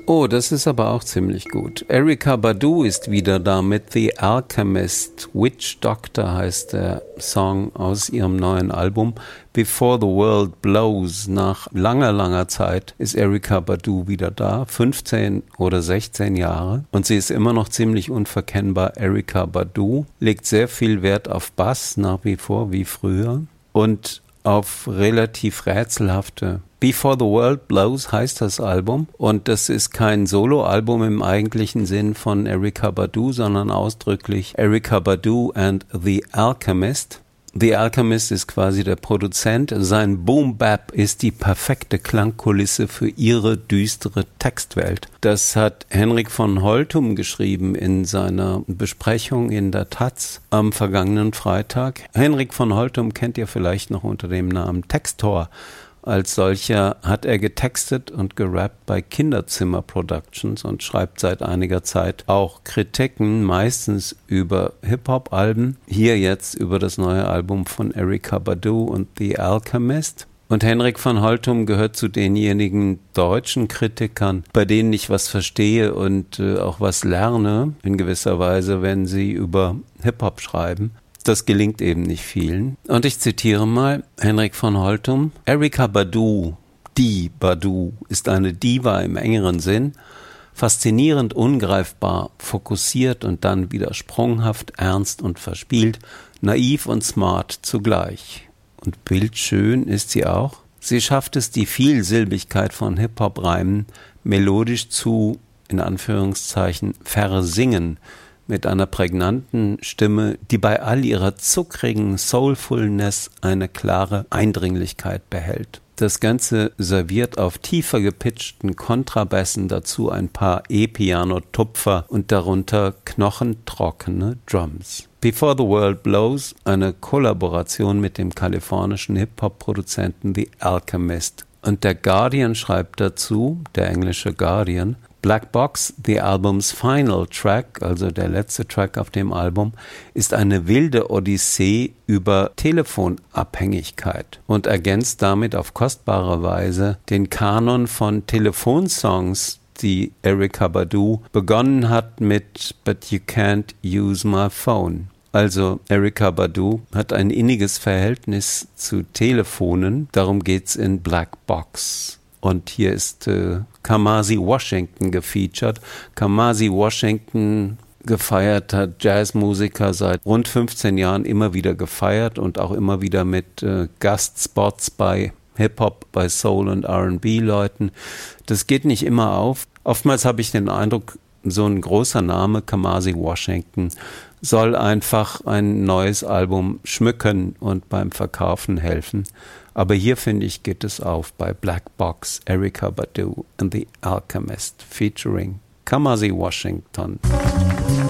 Oh, das ist aber auch ziemlich gut. Erykah Badu ist wieder da mit The Alchemist. Witch Doctor heißt der Song aus ihrem neuen Album Before the World Blows. Nach langer, langer Zeit ist Erykah Badu wieder da, 15 oder 16 Jahre. Und sie ist immer noch ziemlich unverkennbar Erykah Badu, legt sehr viel Wert auf Bass, nach wie vor wie früher, und auf relativ rätselhafte. Before the World Blows heißt das Album, und das ist kein Soloalbum im eigentlichen Sinn von Erykah Badu, sondern ausdrücklich Erykah Badu and The Alchemist. The Alchemist ist quasi der Produzent. Sein Boom-Bap ist die perfekte Klangkulisse für ihre düstere Textwelt. Das hat Henrik von Holtum geschrieben in seiner Besprechung in der Taz am vergangenen Freitag. Henrik von Holtum kennt ihr vielleicht noch unter dem Namen Textor. Als solcher hat er getextet und gerappt bei Kinderzimmer Productions und schreibt seit einiger Zeit auch Kritiken, meistens über Hip-Hop-Alben. Hier jetzt über das neue Album von Erykah Badu und The Alchemist. Und Henrik von Holtum gehört zu denjenigen deutschen Kritikern, bei denen ich was verstehe und auch was lerne, in gewisser Weise, wenn sie über Hip-Hop schreiben. Das gelingt eben nicht vielen. Und ich zitiere mal Henrik von Holtum. Erykah Badu, die Badu, ist eine Diva im engeren Sinn, faszinierend ungreifbar, fokussiert und dann wieder sprunghaft, ernst und verspielt, naiv und smart zugleich. Und bildschön ist sie auch. Sie schafft es, die Vielsilbigkeit von Hip-Hop-Reimen melodisch zu, in Anführungszeichen, versingern, mit einer prägnanten Stimme, die bei all ihrer zuckrigen Soulfulness eine klare Eindringlichkeit behält. Das Ganze serviert auf tiefer gepitchten Kontrabässen dazu ein paar E-Piano-Tupfer und darunter knochentrockene Drums. Before the World Blows, eine Kollaboration mit dem kalifornischen Hip-Hop-Produzenten The Alchemist. Und der Guardian schreibt dazu, der englische Guardian, Black Box, the album's final track, also der letzte Track auf dem Album, ist eine wilde Odyssee über Telefonabhängigkeit und ergänzt damit auf kostbare Weise den Kanon von Telefonsongs, die Erykah Badu begonnen hat mit But You Can't Use My Phone. Also Erykah Badu hat ein inniges Verhältnis zu Telefonen, darum geht's in Black Box. Und hier ist Kamasi Washington gefeatured. Kamasi Washington, gefeierter Jazzmusiker, seit rund 15 Jahren immer wieder gefeiert und auch immer wieder mit Gastspots bei Hip-Hop, bei Soul- und R&B-Leuten. Das geht nicht immer auf. Oftmals habe ich den Eindruck, so ein großer Name, Kamasi Washington, soll einfach ein neues Album schmücken und beim Verkaufen helfen. Aber hier, finde ich, geht es auf bei Black Box, Erykah Badu and The Alchemist featuring Kamasi Washington.